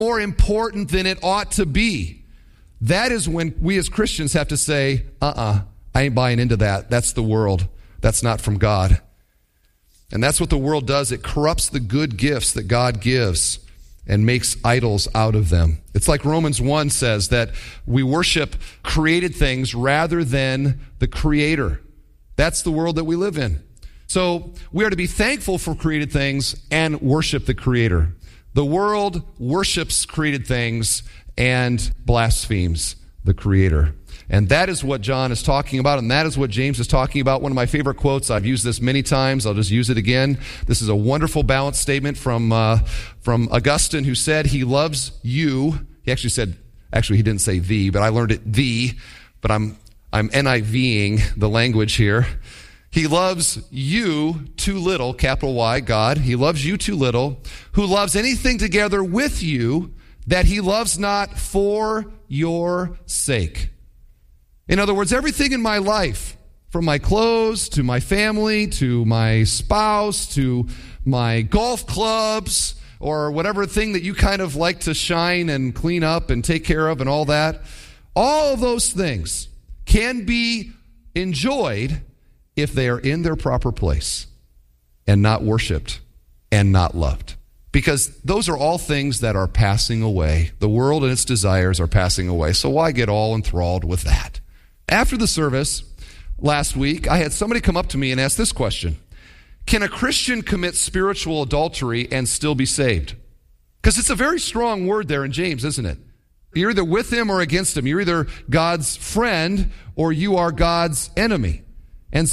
more important than it ought to be. That is when we as Christians have to say, I ain't buying into that. That's the world. That's not from God. And that's what the world does. It corrupts the good gifts that God gives and makes idols out of them. It's like Romans 1 says that we worship created things rather than the Creator. That's the world that we live in. So we are to be thankful for created things and worship the Creator. The world worships created things and blasphemes the Creator. And that is what John is talking about, and that is what James is talking about. One of my favorite quotes, I've used this many times, I'll just use it again. This is a wonderful balanced statement from Augustine, who said he loves you. He he didn't say thee, but I learned it thee, but I'm NIV-ing the language here. He loves you too little, capital Y, God. He loves you too little, who loves anything together with you that he loves not for your sake. In other words, everything in my life, from my clothes to my family to my spouse to my golf clubs or whatever thing that you kind of like to shine and clean up and take care of and all that, all of those things can be enjoyed if they are in their proper place and not worshiped and not loved. Because those are all things that are passing away. The world and its desires are passing away. So why get all enthralled with that? After the service last week, I had somebody come up to me and ask this question. Can a Christian commit spiritual adultery and still be saved? Because it's a very strong word there in James, isn't it? You're either with him or against him. You're either God's friend or you are God's enemy. And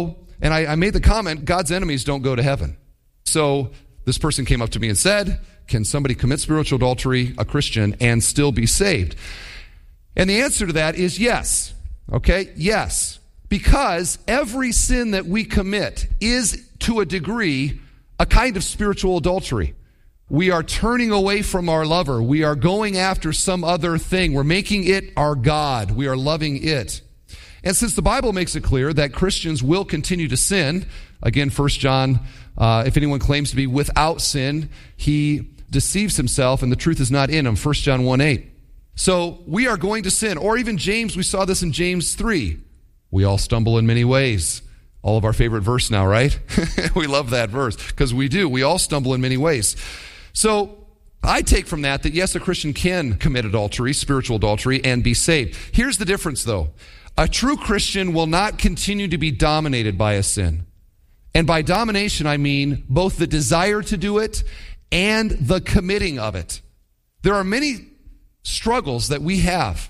I made the comment, God's enemies don't go to heaven. So this person came up to me and said, can somebody commit spiritual adultery, a Christian, and still be saved? And the answer to that is yes. Okay? Yes. Because every sin that we commit is, to a degree, a kind of spiritual adultery. We are turning away from our lover. We are going after some other thing. We're making it our God. We are loving it. And since the Bible makes it clear that Christians will continue to sin, again, 1 John, if anyone claims to be without sin, he deceives himself and the truth is not in him, 1 John 1:8. So we are going to sin. Or even James, we saw this in James 3. We all stumble in many ways. All of our favorite verse now, right? We love that verse because we do. We all stumble in many ways. So I take from that yes, a Christian can commit adultery, spiritual adultery, and be saved. Here's the difference, though. A true Christian will not continue to be dominated by a sin. And by domination, I mean both the desire to do it and the committing of it. There are many struggles that we have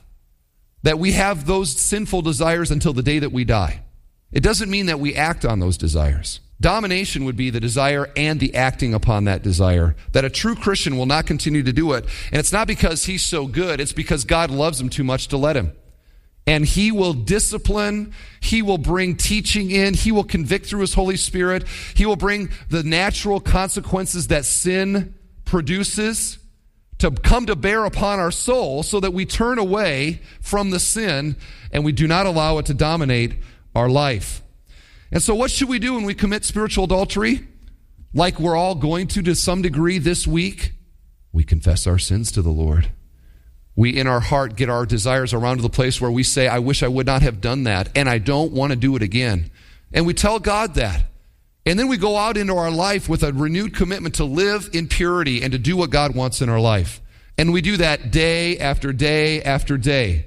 those sinful desires until the day that we die. It doesn't mean that we act on those desires. Domination would be the desire and the acting upon that desire. That a true Christian will not continue to do it. And it's not because he's so good, it's because God loves him too much to let him. And he will discipline, he will bring teaching in, he will convict through his Holy Spirit, he will bring the natural consequences that sin produces to come to bear upon our soul so that we turn away from the sin and we do not allow it to dominate our life. And so what should we do when we commit spiritual adultery? Like we're all going to some degree this week, we confess our sins to the Lord. We, in our heart, get our desires around to the place where we say, I wish I would not have done that, and I don't want to do it again. And we tell God that. And then we go out into our life with a renewed commitment to live in purity and to do what God wants in our life. And we do that day after day after day.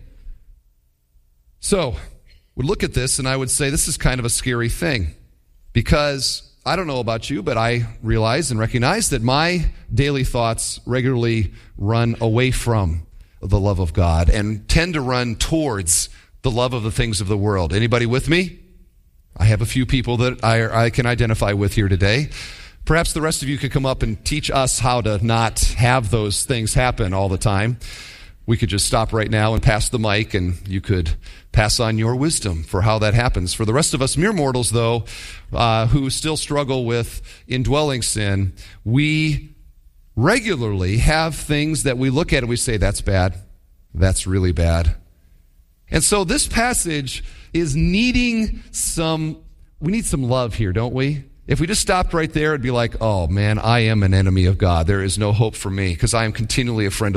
So, we look at this and I would say this is kind of a scary thing. Because I don't know about you, but I realize and recognize that my daily thoughts regularly run away from the love of God and tend to run towards the love of the things of the world. Anybody with me? I have a few people that I can identify with here today. Perhaps the rest of you could come up and teach us how to not have those things happen all the time. We could just stop right now and pass the mic, and you could pass on your wisdom for how that happens. For the rest of us mere mortals, though, who still struggle with indwelling sin, we regularly have things that we look at and we say, that's bad. That's really bad. And so this passage is we need some love here, don't we? If we just stopped right there, it'd be like, oh man, I am an enemy of God. There is no hope for me because I am continually a friend of